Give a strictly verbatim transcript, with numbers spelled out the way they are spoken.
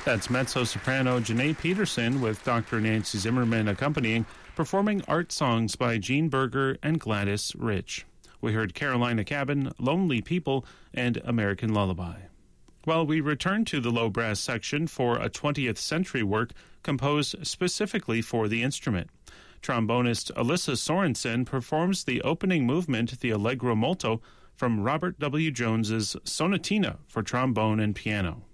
That's mezzo-soprano Janae Peterson with Doctor Nancy Zimmerman accompanying, performing art songs by Gene Berger and Gladys Rich. We heard Carolina Cabin, Lonely People, and American Lullaby. Well, we return to the low brass section for a twentieth century work composed specifically for the instrument. Trombonist Alyssa Sorensen performs the opening movement, the Allegro Molto, from Robert W. Jones's Sonatina for trombone and piano.